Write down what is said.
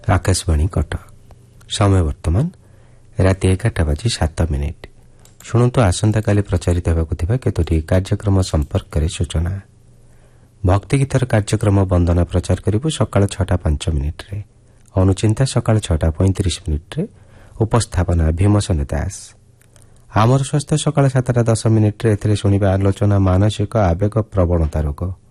आकाशवाणी कटक समय वर्तमान राति 11:07 शुणु आसंता काली प्रचारित होगा केतोटी कार्यक्रम संपर्क में सूचना भक्तिगीतर कार्यक्रम वंदना प्रचार करूँ सका 6:05 अनुचिंता सका 6:35 उपस्थापना भीमसेन दास आमर स्वास्थ्य सका 7:10 शुणा आलोचना मानसिक आवेग प्रवणता रोग